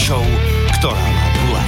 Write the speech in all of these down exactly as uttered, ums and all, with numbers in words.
show, ktorá má gule.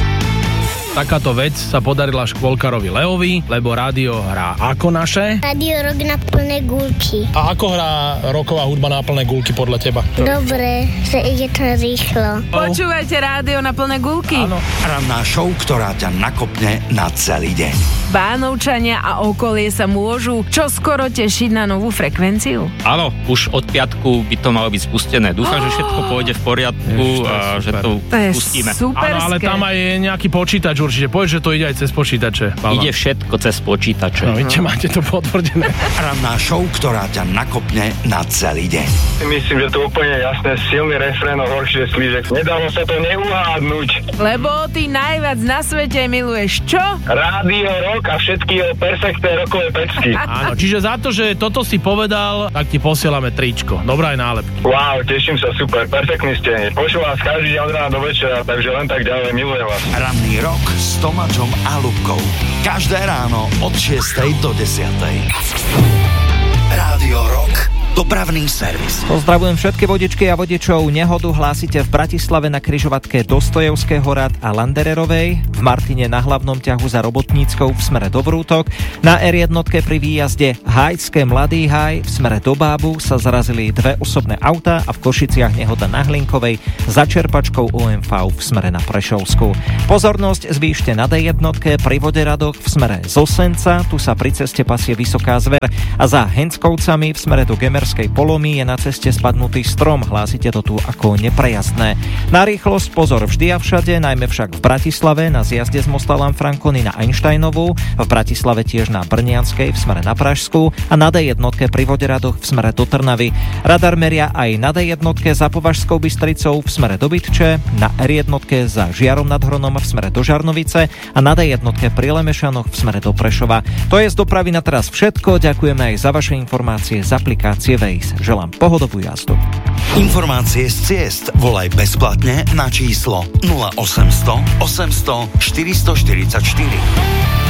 Takáto vec sa podarila škôlkarovi Leovi, lebo rádio hrá ako naše? Rádio Rock na plné gulky. A ako hrá rocková hudba na plné gulky podľa teba? Dobre, že ide to rýchlo. Počúvajte rádio na plné gulky. Áno. Ranná show, ktorá ťa nakopne na celý deň. Bánovčania a okolie sa môžu čoskoro tešiť na novú frekvenciu. Áno, už od piatku by to malo byť spustené. Dúfam, že všetko pôjde v poriadku Ježiš, a že to To je pustíme. Áno, ale tam aj je nejaký počítač určite. Povedz, že to ide aj cez počítače. Balvan. Ide všetko cez počítače. No, vidíte, máte to potvrdené. Ranná show, ktorá ťa nakopne na celý deň. Myslím, že to úplne jasné, silný refrén o horšie slížek. Nedalo sa to neuhádnuť. Lebo ty najviac na svete miluješ čo? Rádio Rock a všetky jeho perfektné rockové pecky. Áno, čiže za to, že toto si povedal, tak ti posielame tričko. Dobrá aj nálepky. Wow, teším sa, super, perfektný ste. Počúvam vás každý deň od rána do večera, takže len tak ďalej, milujem vás. Ranný rok s Tomáčom a Ľubkou. Každé ráno od šiestej do desiatej. Rádio Rock. Dopravný servis. Pozdravujem všetky vodičky a vodičov. Nehodu hlásite v Bratislave na križovatke Dostojevského rad a Landererovej, v Martine na hlavnom ťahu za Robotníckou v smere do Vrútok, na er jeden pri výjazde Hajské Mladý Haj v smere do Bábu sa zarazili dve osobné autá a v Košiciach nehoda na Hlinkovej za čerpačkou ó em vé v smere na Prešovsku. Pozornosť zvýšte na dé jeden pri Voderadoch v smere z Osenca, tu sa pri ceste pasie Vysoká Zver a za Henckovcami v smere do Gemer Polomy je na ceste spadnutý strom, hlásite to tu ako neprejazdné. Na rýchlosť pozor vždy a všade, najmä však v Bratislave na zjazde z mosta Lanfrancony na Einsteinovú, v Bratislave tiež na Brnianskej v smere na Pražskú a na dé jeden pri Voderadoch v smere do Trnavy. Radar meria aj na dé jeden za Považskou Bystricou v smere do Bytče, na er jeden za Žiarom nad Hronom v smere do Žarnovice a na dé jeden pri Lemešanoch v smere do Prešova. To je z dopravy na teraz všetko, ďakujeme aj za vaše informácie z aplikácie Waze. Želám pohodovú jazdu. Informácie z ciest volaj bezplatne na číslo nula osemsto osemsto štyristoštyridsaťštyri.